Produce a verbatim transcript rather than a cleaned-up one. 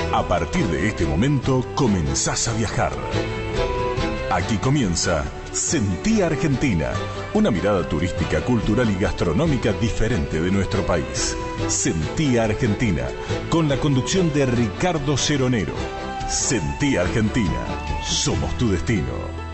A partir de este momento comenzás a viajar. Aquí comienza Sentí Argentina, una mirada turística, cultural y gastronómica diferente de nuestro país. Sentí Argentina, con la conducción de Ricardo Ceronero. Sentí Argentina, somos tu destino.